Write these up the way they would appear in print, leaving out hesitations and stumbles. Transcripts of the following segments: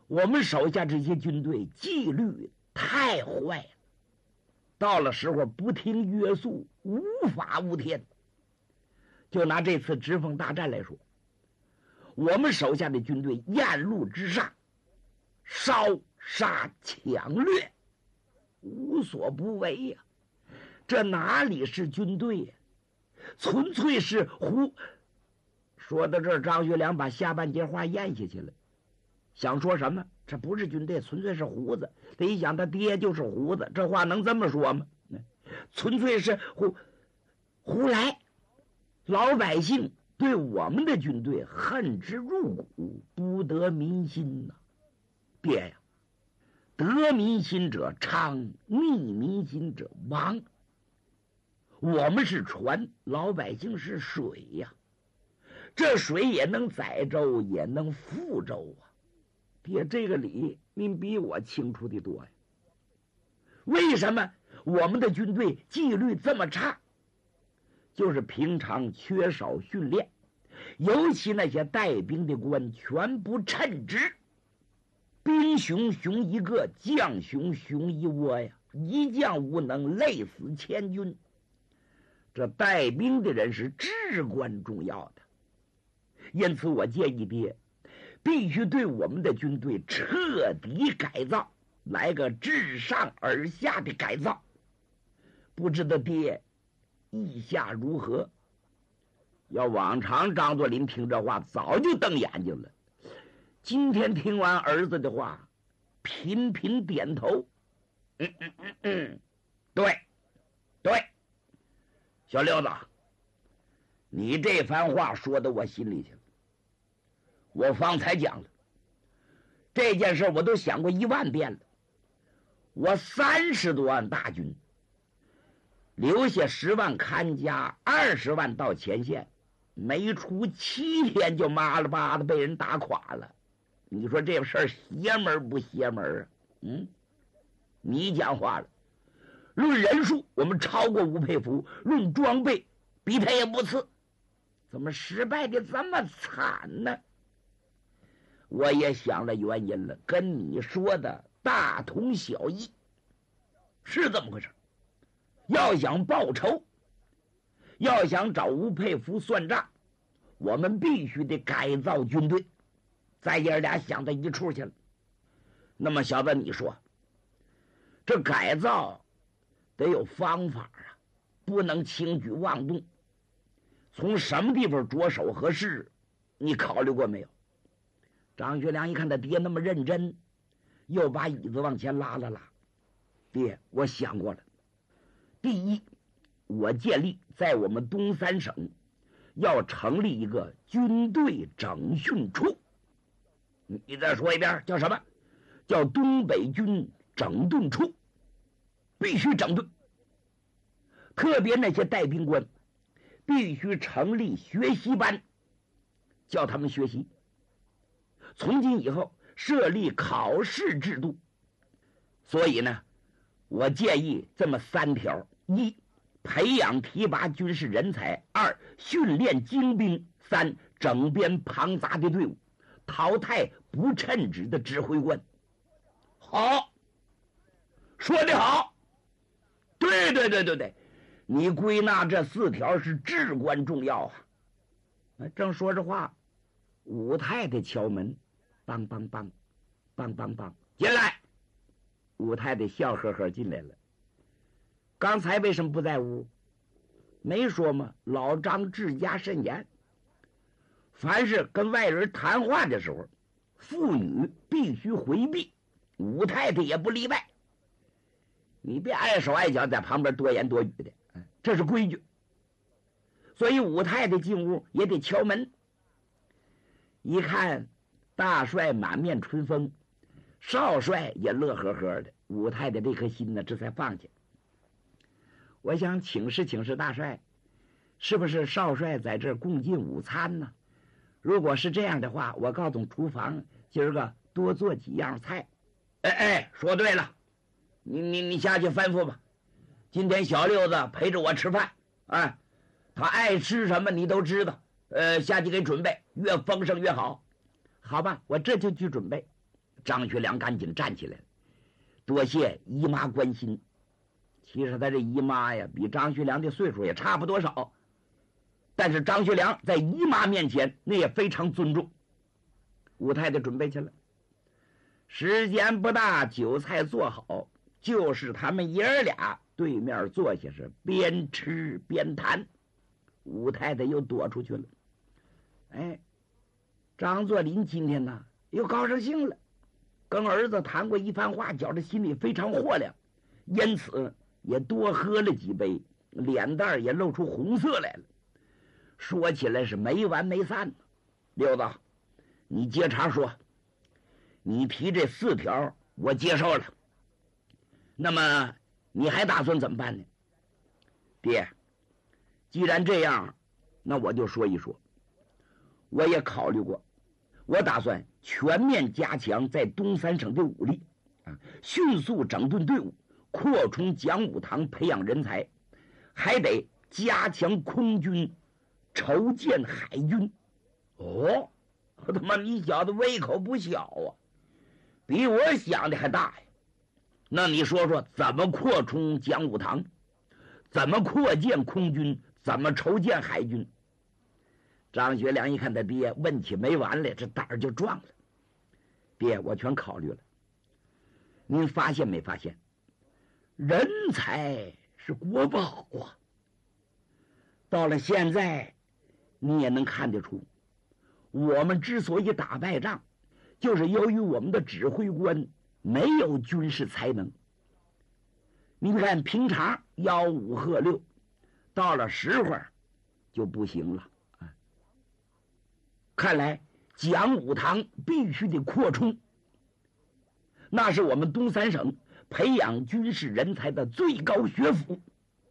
我们手下这些军队纪律太坏了，到了时候不听约束，无法无天。就拿这次直奉大战来说，我们手下的军队沿路之上，烧杀抢掠，无所不为呀。这哪里是军队呀？纯粹是胡。说到这儿，张学良把下半截话咽下去了。想说什么？这不是军队，纯粹是胡子。他一想，他爹就是胡子，这话能这么说吗？纯粹是胡来。老百姓对我们的军队恨之入骨，不得民心呐。爹呀，得民心者昌，逆民心者亡。我们是船，老百姓是水呀，这水也能载舟，也能覆舟啊。爹，这个理您比我清楚的多呀。为什么我们的军队纪律这么差？就是平常缺少训练，尤其那些带兵的官全不称职，兵熊熊一个，将熊熊一窝呀，一将无能，累死千军。这带兵的人是至关重要的，因此我建议爹必须对我们的军队彻底改造，来个自上而下的改造。不知道爹意下如何？要往常张作霖听这话早就瞪眼睛了，今天听完儿子的话，频频点头。对，小六子，你这番话说到我心里去了。我方才讲了，这件事我都想过10000遍了。我30多万大军，留下10万看家，20万到前线，没出7天就麻了吧的被人打垮了。你说这事儿邪门不邪门啊？你讲话了。论人数我们超过吴佩孚，论装备比他也不次，怎么失败的这么惨呢？我也想了原因了，跟你说的大同小异，是这么回事。要想报仇，要想找吴佩孚算账，我们必须得改造军队。咱爷俩想到一处去了。那么小子，你说这改造得有方法啊，不能轻举妄动。从什么地方着手合适？你考虑过没有？张学良一看他爹那么认真，又把椅子往前拉了拉。爹，我想过了。第一，我建立在我们东三省要成立一个军队整训处。你再说一遍，叫什么？叫东北军整顿处。必须整顿，特别那些带兵官必须成立学习班，叫他们学习。从今以后设立考试制度。所以呢，我建议这么3条：一、培养提拔军事人才；二、训练精兵；三、整编庞杂的队伍，淘汰不称职的指挥官。好，说得好。对，你归纳这4条是至关重要啊！正说着话，武太太敲门，梆梆梆，梆梆梆，进来。武太太笑呵呵进来了。刚才为什么不在屋？没说吗？老张治家甚严，凡是跟外人谈话的时候，妇女必须回避，武太太也不例外。你别碍手碍脚在旁边多言多语的，这是规矩。所以武太太进屋也得敲门。一看大帅满面春风，少帅也乐呵呵的，武太太这颗心呢这才放下。我想请示大帅，是不是少帅在这儿共进午餐呢？如果是这样的话，我告诉厨房今儿个多做几样菜。说对了，你下去吩咐吧。今天小六子陪着我吃饭啊，他爱吃什么你都知道，下去给准备，越丰盛越好。好吧，我这就去准备。 张学良赶紧站起来了，多谢姨妈关心。其实他这姨妈呀，比张学良的岁数也差不多少，但是张学良在姨妈面前那也非常尊重。武太太准备去了，时间不大，酒菜做好，就是他们爷儿俩对面坐下，是边吃边谈。武太太又躲出去了。哎，张作霖今天呢又高上兴了，跟儿子谈过一番话，觉着心里非常豁亮，因此也多喝了几杯，脸蛋也露出红色来了。说起来是没完没散呢。六子，你接茬说，你提这4条我接受了，那么你还打算怎么办呢？爹，既然这样，那我就说一说。我也考虑过，我打算全面加强在东三省的武力，迅速整顿队伍，扩充讲武堂，培养人才，还得加强空军，筹建海军。哦，他妈你小子胃口不小啊，比我想的还大呀。那你说说，怎么扩充讲武堂，怎么扩建空军，怎么筹建海军？张学良一看他爹问起没完了，这胆儿就壮了。爹，我全考虑了。您发现没发现，人才是国宝啊。到了现在，你也能看得出，我们之所以打败仗，就是由于我们的指挥官没有军事才能。你看平常吆五喝六，到了时候就不行了。看来讲武堂必须得扩充，那是我们东三省培养军事人才的最高学府。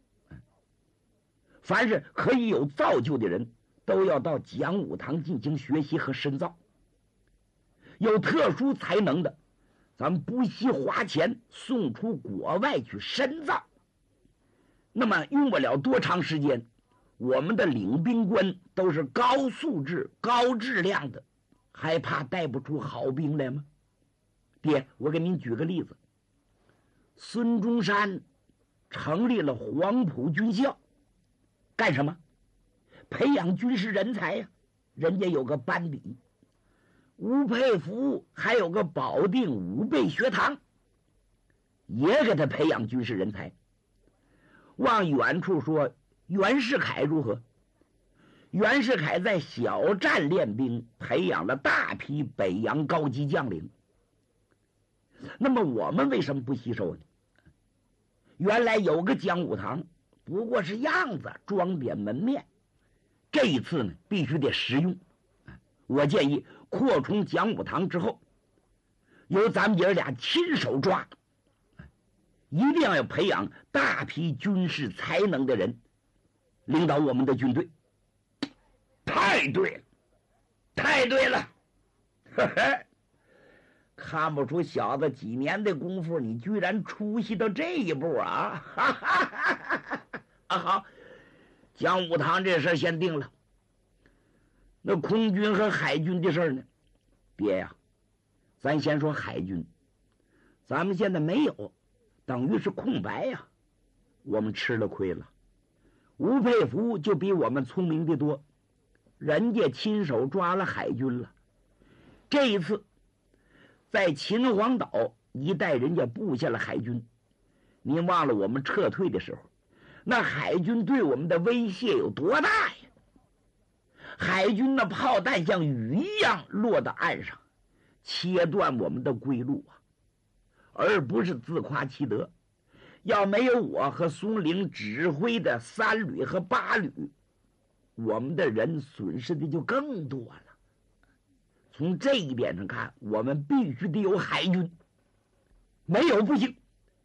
凡是可以有造就的人，都要到讲武堂进行学习和深造。有特殊才能的，咱们不惜花钱送出国外去深造。那么用不了多长时间，我们的领兵官都是高素质、高质量的，还怕带不出好兵来吗？爹，我给您举个例子，孙中山成立了黄埔军校，干什么？培养军事人才呀。人家有个班底。吴佩孚还有个保定武备学堂，也给他培养军事人才。往远处说，袁世凯如何？袁世凯在小站练兵，培养了大批北洋高级将领。那么我们为什么不吸收呢？原来有个讲武堂，不过是样子，装点门面。这一次呢，必须得实用。我建议扩充讲武堂之后，由咱们爷俩亲手抓，一定要培养大批军事才能的人领导我们的军队。太对了，太对了！呵呵，看不出小子几年的功夫，你居然出息到这一步啊！哈哈哈哈啊，好，讲武堂这事先定了。那空军和海军的事呢？爹呀，咱先说海军，咱们现在没有，等于是空白呀。我们吃了亏了。吴佩孚就比我们聪明的多，人家亲手抓了海军了。这一次在秦皇岛一带，人家布下了海军。您忘了我们撤退的时候，那海军对我们的威胁有多大呀？海军的炮弹像雨一样落到岸上，切断我们的归路啊，而不是自夸其德。要没有我和松龄指挥的3旅和8旅，我们的人损失的就更多了。从这一点上看，我们必须得有海军，没有不行。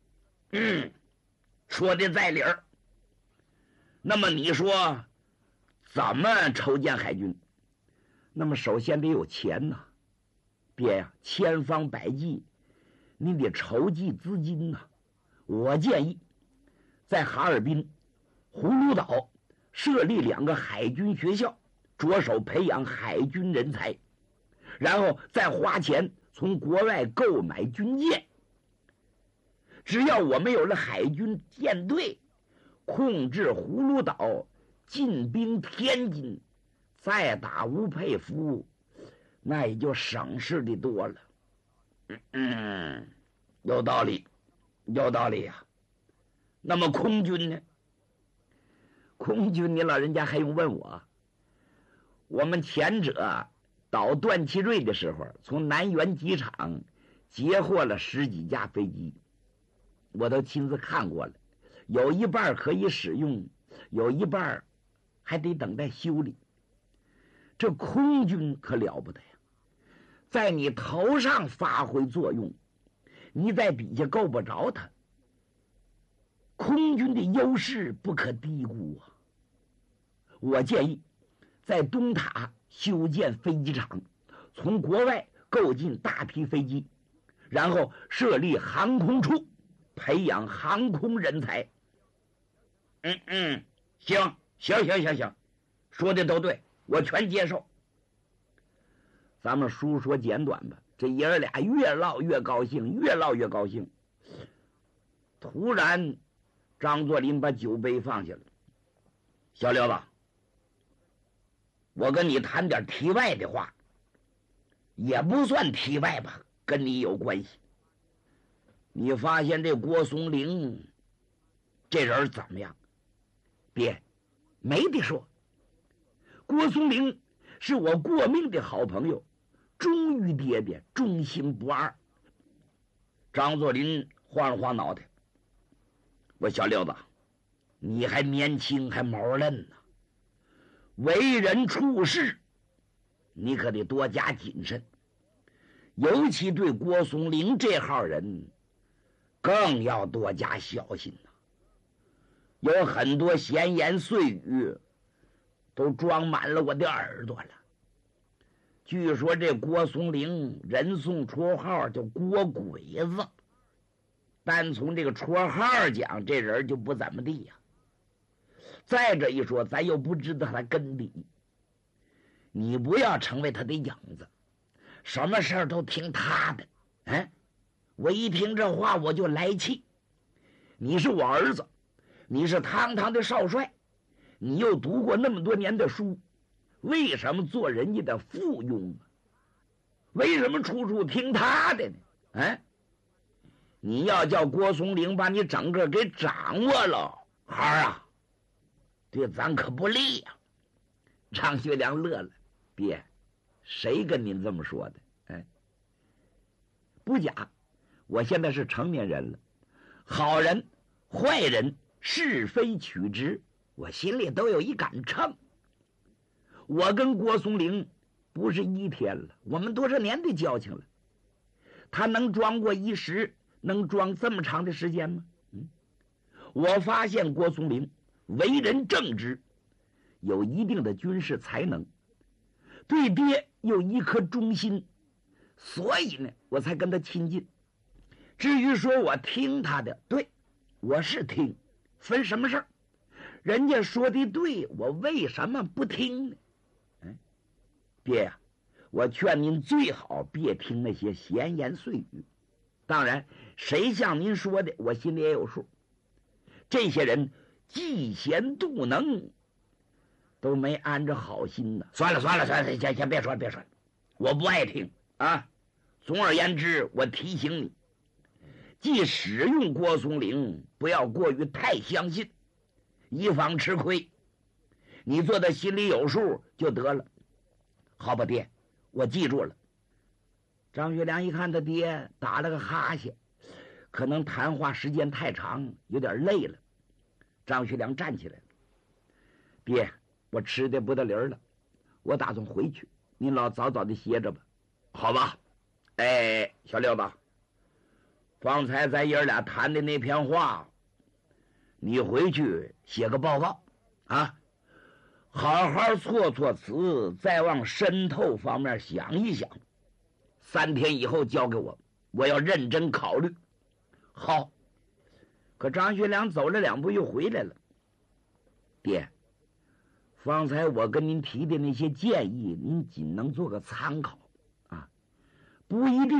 说的在理儿。那么你说怎么筹建海军？那么首先得有钱呐，爹呀，千方百计，你得筹集资金呐。我建议在哈尔滨、葫芦岛设立2个海军学校，着手培养海军人才，然后再花钱从国外购买军舰。只要我们有了海军舰队，控制葫芦岛，进兵天津，再打吴佩孚，那也就省事的多了。有道理，有道理呀。那么空军呢？空军，你老人家还用问我？我们前者倒段祺瑞的时候，从南苑机场截获了10几架飞机，我都亲自看过了，有一半可以使用，有一半还得等待修理。这空军可了不得呀，在你头上发挥作用，你在底下够不着它。空军的优势不可低估啊！我建议在东塔修建飞机场，从国外购进大批飞机，然后设立航空处，培养航空人才。行，说的都对，我全接受。咱们书说简短吧，这爷儿俩越唠越高兴，越唠越高兴。突然张作霖把酒杯放下了。小刘子，我跟你谈点题外的话，也不算题外吧，跟你有关系。你发现这郭松龄这人怎么样？别，没得说。郭松龄是我过命的好朋友，忠于爹爹，忠心不二。张作霖晃了晃脑袋，我小六子，你还年轻，还毛嫩呢，为人处事你可得多加谨慎，尤其对郭松龄这号人更要多加小心呐。有很多闲言碎语都装满了我的耳朵了。据说这郭松龄人送绰号叫郭鬼子，单从这个绰号讲，这人就不怎么地呀。再者一说，咱又不知道他根底，你不要成为他的影子，什么事儿都听他的。我一听这话我就来气。你是我儿子，你是堂堂的少帅，你又读过那么多年的书，为什么做人家的附庸啊？为什么处处听他的呢？你要叫郭松龄把你整个给掌握了，孩儿啊，对咱可不利呀。张学良乐了，别，谁跟您这么说的？不假，我现在是成年人了，好人坏人是非曲直，我心里都有一杆秤。我跟郭松龄不是一天了，我们多少年的交情了，他能装过一时，能装这么长的时间吗？我发现郭松龄为人正直，有一定的军事才能，对爹有一颗忠心，所以呢，我才跟他亲近。至于说我听他的，对，我是听，分什么事儿？人家说的对，我为什么不听呢？爹呀，我劝您最好别听那些闲言碎语。当然，谁像您说的，我心里也有数。这些人嫉贤妒能，都没安着好心呢。算了，先别说了，我不爱听啊。总而言之，我提醒你，既使用郭松龄，不要过于太相信，以防吃亏。你做的心里有数就得了。好吧，爹，我记住了。张学良一看他爹打了个哈欠，可能谈话时间太长，有点累了。张学良站起来了，爹，我吃的不得灵了，我打算回去，您老早早的歇着吧。好吧。小六子，方才咱爷俩谈的那篇话，你回去写个报告啊，好好措措辞，再往深透方面想一想，3天以后交给我，我要认真考虑。好。可张学良走了2步又回来了。爹，方才我跟您提的那些建议，您仅能做个参考啊，不一定